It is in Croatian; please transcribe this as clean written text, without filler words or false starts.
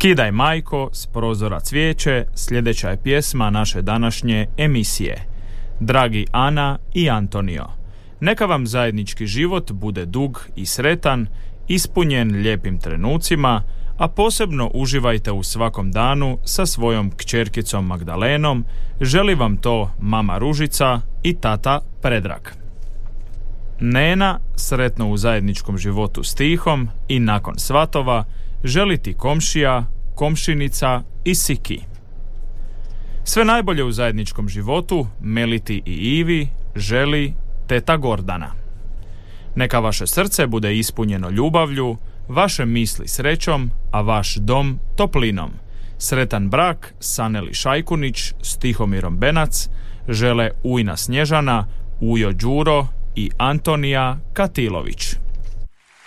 Skidaj majko, s prozora cvijeće, sljedeća je pjesma naše današnje emisije. Dragi Ana i Antonio, neka vam zajednički život bude dug i sretan, ispunjen lijepim trenucima, a posebno uživajte u svakom danu sa svojom kćerkicom Magdalenom. Želi vam to mama Ružica i tata Predrag. Nena, sretno u zajedničkom životu s Tihom i nakon svatova, želi ti komšija, komšinica i Siki. Sve najbolje u zajedničkom životu Meliti i Ivi želi teta Gordana. Neka vaše srce bude ispunjeno ljubavlju, vaše misli srećom, a vaš dom toplinom. Sretan brak Saneli Šajkunić s Tihomirom Benac žele Ujna Snježana, Ujo Đuro i Antonija Katilović.